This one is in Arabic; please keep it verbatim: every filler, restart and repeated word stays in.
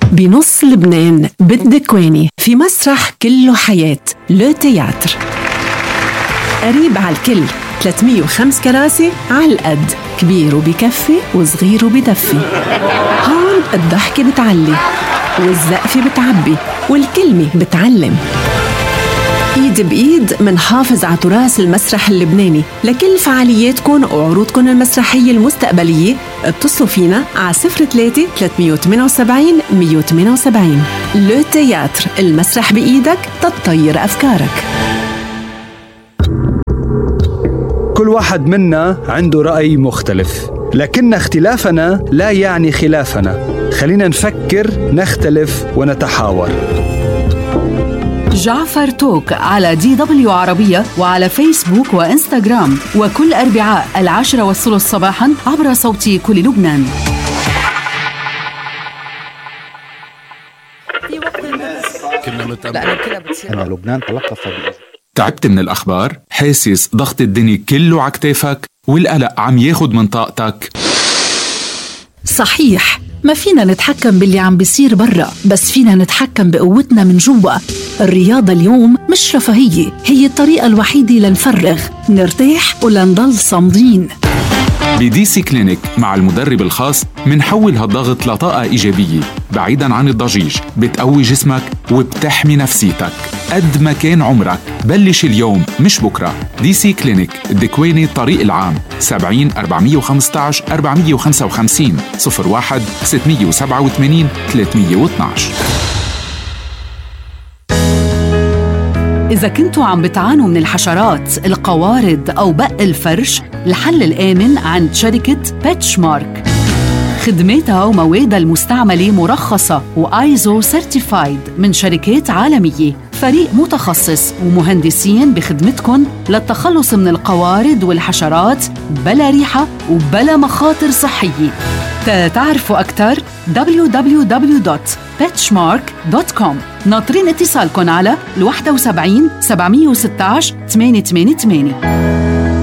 بنص لبنان بالدكواني في مسرح كله حياة لو تياتر، قريب على الكل، ثلاثمية وخمسة كراسي على القد، كبير وبكفي وصغير وبدفي. هون الضحكة بتعلي والزقفة بتعبي والكلمة بتعلم. ايد بايد منحافظ على تراث المسرح اللبناني. لكل فعالياتكم وعروضكم المسرحية المستقبلية اتصلوا فينا على صفر ثلاثة ثلاثمية وثمانية وسبعين مية وثمانية وسبعين. لو تياتر، المسرح بإيدك تطير أفكارك. كل واحد منا عنده رأي مختلف، لكن اختلافنا لا يعني خلافنا. خلينا نفكر، نختلف ونتحاور. جعفر توك على دي دبليو عربية وعلى فيسبوك وإنستغرام، وكل أربعاء العاشرة والثلث صباحا عبر صوتي كل لبنان. أنا لبنان تلقف. تعبت من الأخبار؟ حاسس ضغط الدنيا كله على كتافك والقلق عم ياخد من طاقتك؟ صحيح، ما فينا نتحكم باللي عم بيصير برا، بس فينا نتحكم بقوتنا من جوا. الرياضة اليوم مش رفاهية، هي الطريقة الوحيدة لنفرغ، نرتاح ولنضل صامدين. بدي سي كلينيك مع المدرب الخاص منحول هالضغط لطاقة إيجابية بعيداً عن الضجيج، بتقوي جسمك وبتحمي نفسيتك. قد ما كان عمرك بلش اليوم مش بكرة. دي سي كلينيك، الدكواني، الطريق العام، سبعين أربعمية وخمستعش أربعمية وخمسة وخمسين، صفر واحد ستمية وسبعة وثمانين ثلاثمية واثناعش. إذا كنتوا عم بتعانوا من الحشرات، القوارض أو بق الفرش، الحل الآمن عند شركة بيتشمارك. خدماتها وموادها المستعملة مرخصة وآيزو سيرتيفايد من شركات عالمية. فريق متخصص ومهندسين بخدمتكم للتخلص من القوارض والحشرات بلا ريحة وبلا مخاطر صحية. تعرفوا أكثر دبليو دبليو دبليو دوت بيتشمارك دوت كوم. ناطرين اتصالكم على واحد سبعين سبعمية وستة عشر ثمانية ثمانية ثمانية.